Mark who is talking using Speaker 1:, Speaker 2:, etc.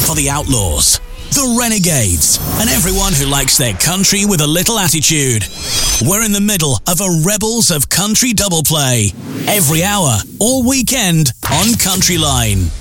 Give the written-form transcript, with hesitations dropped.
Speaker 1: for the Outlaws, the Renegades, and everyone who likes their country with a little attitude. We're in the middle of a Rebels of Country double play. Every hour, all weekend, on Country Line.